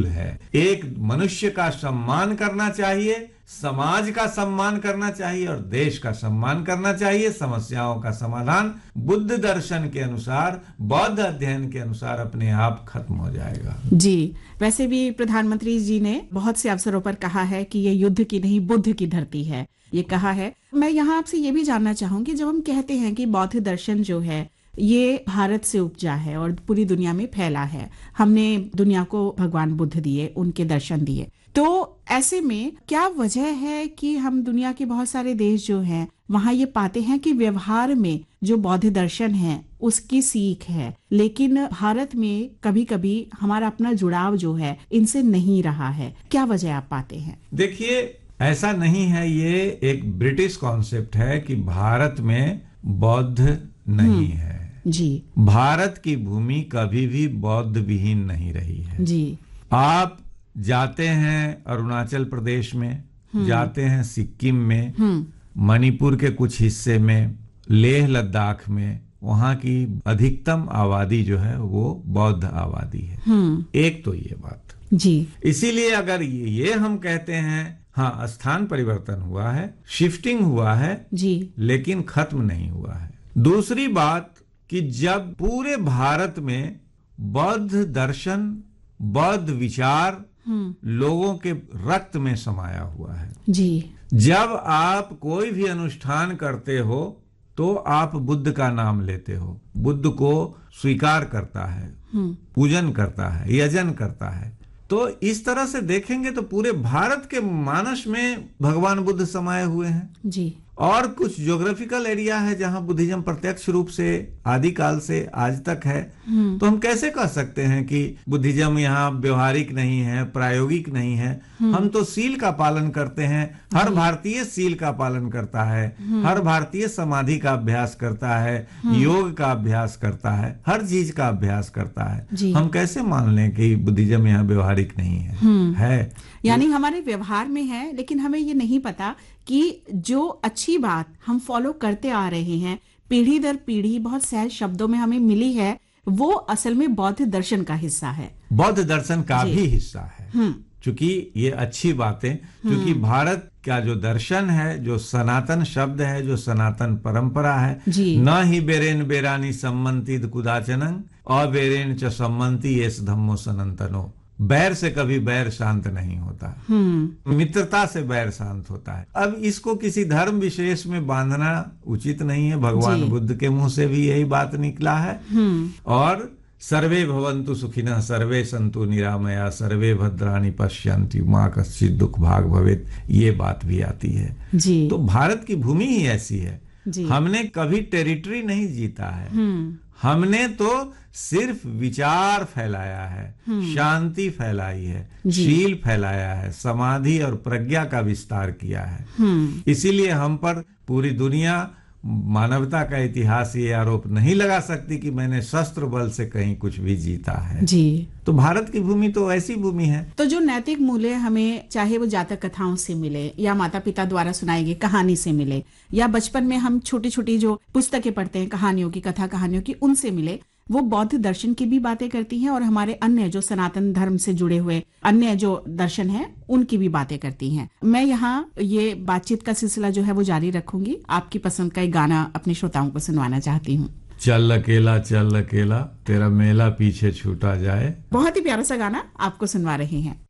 है। एक मनुष्य का सम्मान करना चाहिए, समाज का सम्मान करना चाहिए और देश का सम्मान करना चाहिए। समस्याओं का समाधान बुद्ध दर्शन के अनुसार, बौद्ध अध्ययन के अनुसार अपने आप खत्म हो जाएगा। जी, वैसे भी प्रधानमंत्री जी ने बहुत से अवसरों पर कहा है कि ये युद्ध की नहीं बुद्ध की धरती है, ये कहा है। मैं यहाँ आपसे ये भी जानना चाहूंगी, जब हम कहते हैं कि बौद्ध दर्शन जो है ये भारत से उपजा है और पूरी दुनिया में फैला है, हमने दुनिया को भगवान बुद्ध दिए, उनके दर्शन दिए, तो ऐसे में क्या वजह है कि हम दुनिया के बहुत सारे देश जो हैं वहाँ ये पाते हैं कि व्यवहार में जो बौद्ध दर्शन है उसकी सीख है, लेकिन भारत में कभी कभी हमारा अपना जुड़ाव जो है इनसे नहीं रहा है, क्या वजह आप पाते हैं? देखिए, ऐसा नहीं है, ये एक ब्रिटिश कॉन्सेप्ट है कि भारत में बौद्ध नहीं है जी। भारत की भूमि कभी भी बौद्ध विहीन नहीं रही है जी। आप जाते हैं अरुणाचल प्रदेश में, जाते हैं सिक्किम में, मणिपुर के कुछ हिस्से में, लेह लद्दाख में, वहाँ की अधिकतम आबादी जो है वो बौद्ध आबादी है। एक तो ये बात जी। इसीलिए अगर ये हम कहते हैं हाँ स्थान परिवर्तन हुआ है, शिफ्टिंग हुआ है जी, लेकिन खत्म नहीं हुआ है। दूसरी बात कि जब पूरे भारत में बौद्ध दर्शन, बौद्ध विचार लोगों के रक्त में समाया हुआ है जी। जब आप कोई भी अनुष्ठान करते हो तो आप बुद्ध का नाम लेते हो, बुद्ध को स्वीकार करता है, पूजन करता है, यजन करता है। तो इस तरह से देखेंगे तो पूरे भारत के मानस में भगवान बुद्ध समाये हुए हैं जी। और कुछ ज्योग्राफिकल एरिया है जहां बुद्धिज्म प्रत्यक्ष रूप से आदिकाल से आज तक है। तो हम कैसे कह सकते हैं कि बुद्धिज्म यहाँ व्यवहारिक नहीं है, प्रायोगिक नहीं है? हम तो सील का पालन करते हैं, हर भारतीय सील का पालन करता है, हर भारतीय समाधि का अभ्यास करता है, योग का अभ्यास करता है, हर चीज का अभ्यास करता है। हम कैसे मान लें कि बुद्धिज्म यहाँ व्यवहारिक नहीं है? यानी हमारे व्यवहार में है, लेकिन हमें ये नहीं पता कि जो अच्छी बात हम फॉलो करते आ रहे हैं पीढ़ी दर पीढ़ी, बहुत सहज शब्दों में हमें मिली है, वो असल में बौद्ध दर्शन का हिस्सा है, बौद्ध दर्शन का भी हिस्सा है। चूंकि ये अच्छी बातें, क्योंकि भारत का जो दर्शन है, जो सनातन शब्द है, जो सनातन परंपरा है, न ही बेरेन बेरानी सम्मंति कुदाचनं अबेरेन च सम्मंति एस धम्मो सनातनो। बैर से कभी बैर शांत नहीं होता, मित्रता से बैर शांत होता है। अब इसको किसी धर्म विशेष में बांधना उचित नहीं है। भगवान बुद्ध के मुंह से भी यही बात निकला है। और सर्वे भवन्तु सुखिनः सर्वे सन्तु निरामया सर्वे भद्राणि पश्यन्तु मा कश्चित् दुःख भाग् भवेत्, ये बात भी आती है जी। तो भारत की भूमि ही ऐसी है, हमने कभी टेरिटरी नहीं जीता है, हमने तो सिर्फ विचार फैलाया है, शांति फैलाई है, शील फैलाया है, समाधि और प्रज्ञा का विस्तार किया है। इसीलिए हम पर पूरी दुनिया, मानवता का इतिहास ये आरोप नहीं लगा सकती कि मैंने शस्त्र बल से कहीं कुछ भी जीता है जी। तो भारत की भूमि तो ऐसी भूमि है। तो जो नैतिक मूल्य हमें, चाहे वो जातक कथाओं से मिले या माता पिता द्वारा सुनाई गई कहानी से मिले या बचपन में हम छोटी छोटी जो पुस्तकें पढ़ते हैं कहानियों की, कथा कहानियों की, उनसे मिले, वो बौद्ध दर्शन की भी बातें करती हैं और हमारे अन्य जो सनातन धर्म से जुड़े हुए अन्य जो दर्शन हैं उनकी भी बातें करती हैं। मैं यहाँ ये बातचीत का सिलसिला जो है वो जारी रखूंगी। आपकी पसंद का एक गाना अपने श्रोताओं को सुनवाना चाहती हूँ। चल अकेला तेरा मेला पीछे छूटा जाए। बहुत ही प्यारा सा गाना आपको सुनवा रहे हैं।